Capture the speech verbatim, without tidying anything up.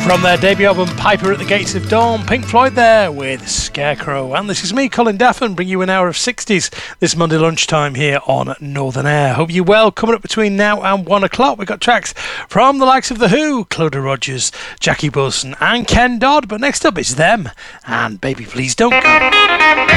From their debut album Piper at the Gates of Dawn, Pink Floyd there with Scarecrow. And this is me, Colin Daffin, bringing you an hour of sixties this Monday lunchtime here on Northern Air. Hope you're well. Coming up between now and one o'clock, we've got tracks from the likes of The Who, Clodagh Rogers, Jackie Wilson and Ken Dodd. But next up is them and Baby Please Don't Go.